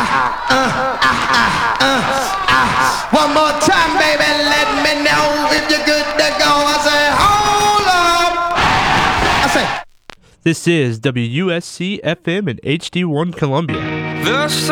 One more time, baby, let me know if you're good to go. I say, hold up. I say, This is WUSC FM in HD1 Columbia. The